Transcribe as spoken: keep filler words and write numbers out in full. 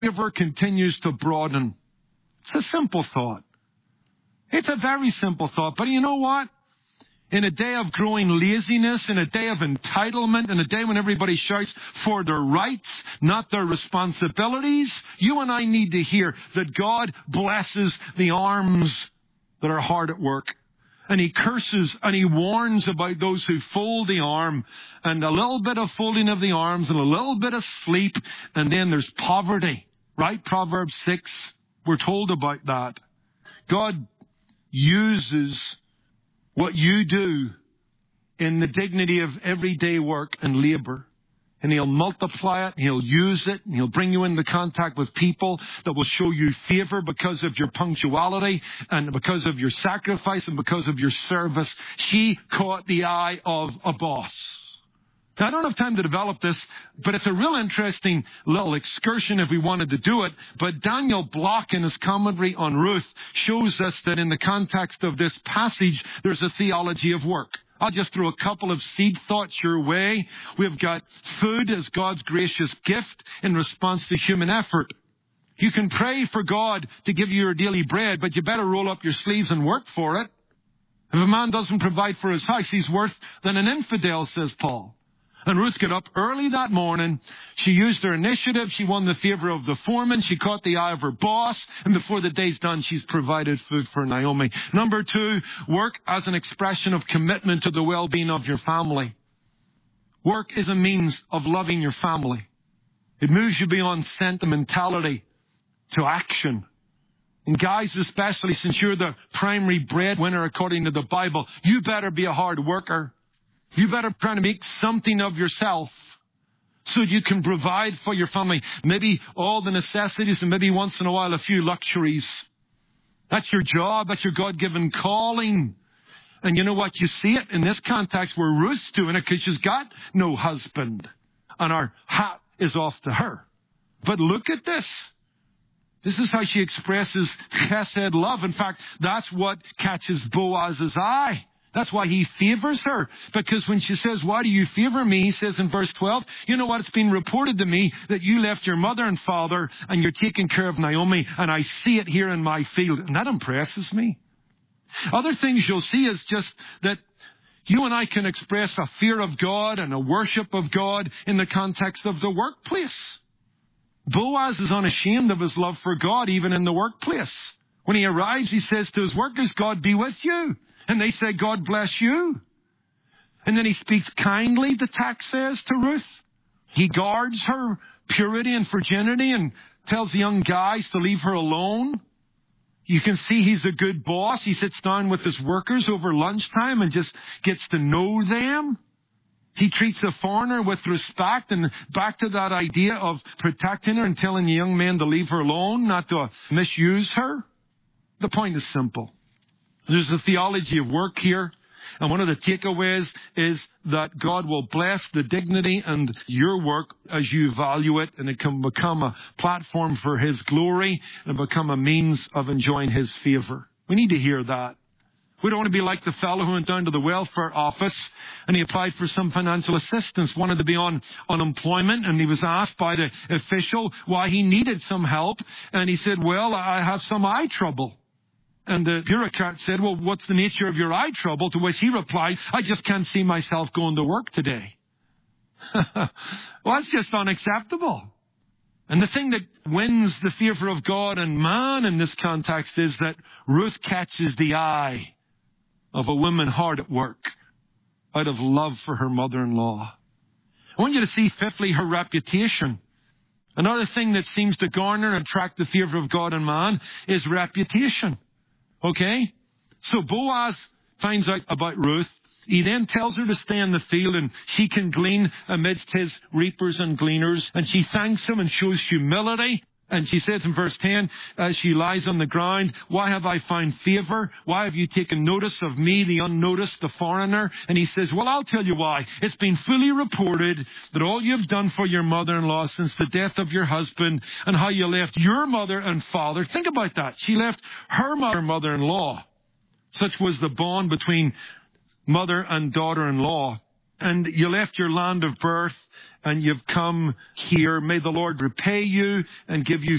river continues to broaden. It's a simple thought. It's a very simple thought. But you know what? In a day of growing laziness, in a day of entitlement, in a day when everybody shouts for their rights, not their responsibilities, you and I need to hear that God blesses the arms that are hard at work. And He curses and He warns about those who fold the arm, and a little bit of folding of the arms and a little bit of sleep, and then there's poverty. Right? Proverbs six, we're told about that. God uses what you do in the dignity of everyday work and labor. And He'll multiply it, He'll use it, and He'll bring you into contact with people that will show you favor because of your punctuality and because of your sacrifice and because of your service. She caught the eye of a boss. Now, I don't have time to develop this, but it's a real interesting little excursion if we wanted to do it. But Daniel Block, in his commentary on Ruth, shows us that in the context of this passage, there's a theology of work. I'll just throw a couple of seed thoughts your way. We've got food as God's gracious gift in response to human effort. You can pray for God to give you your daily bread, but you better roll up your sleeves and work for it. If a man doesn't provide for his house, he's worse than an infidel, says Paul. And Ruth got up early that morning. She used her initiative. She won the favor of the foreman. She caught the eye of her boss. And before the day's done, she's provided food for Naomi. Number two, work as an expression of commitment to the well-being of your family. Work is a means of loving your family. It moves you beyond sentimentality to action. And guys, especially since you're the primary breadwinner according to the Bible, you better be a hard worker. You better try to make something of yourself so you can provide for your family. Maybe all the necessities and maybe once in a while a few luxuries. That's your job. That's your God-given calling. And you know what? You see it in this context where Ruth's doing it because she's got no husband. And our hat is off to her. But look at this. This is how she expresses chesed love. In fact, that's what catches Boaz's eye. That's why he favors her. Because when she says, why do you favor me? He says in verse twelve, you know what? It's been reported to me that you left your mother and father and you're taking care of Naomi. And I see it here in my field. And that impresses me. Other things you'll see is just that you and I can express a fear of God and a worship of God in the context of the workplace. Boaz is unashamed of his love for God, even in the workplace. When he arrives, he says to his workers, God be with you. And they say, God bless you. And then he speaks kindly, the text says, to Ruth. He guards her purity and virginity and tells the young guys to leave her alone. You can see he's a good boss. He sits down with his workers over lunchtime and just gets to know them. He treats a foreigner with respect, and back to that idea of protecting her and telling the young men to leave her alone, not to misuse her. The point is simple. There's a theology of work here. And one of the takeaways is that God will bless the dignity and your work as you value it, and it can become a platform for His glory and become a means of enjoying His favor. We need to hear that. We don't want to be like the fellow who went down to the welfare office and he applied for some financial assistance, wanted to be on unemployment, and he was asked by the official why he needed some help. And he said, well, I have some eye trouble. And the bureaucrat said, well, what's the nature of your eye trouble? To which he replied, I just can't see myself going to work today. Well, that's just unacceptable. And the thing that wins the favor of God and man in this context is that Ruth catches the eye of a woman hard at work out of love for her mother-in-law. I want you to see, fifthly, her reputation. Another thing that seems to garner and attract the favor of God and man is reputation. Okay? So Boaz finds out about Ruth. He then tells her to stay in the field and she can glean amidst his reapers and gleaners. And she thanks him and shows humility. And she says in verse ten, as she lies on the ground, why have I found favor? Why have you taken notice of me, the unnoticed, the foreigner? And he says, well, I'll tell you why. It's been fully reported that all you've done for your mother-in-law since the death of your husband, and how you left your mother and father. Think about that. She left her mother, mother-in-law. Such was the bond between mother and daughter-in-law. And you left your land of birth and you've come here. May the Lord repay you and give you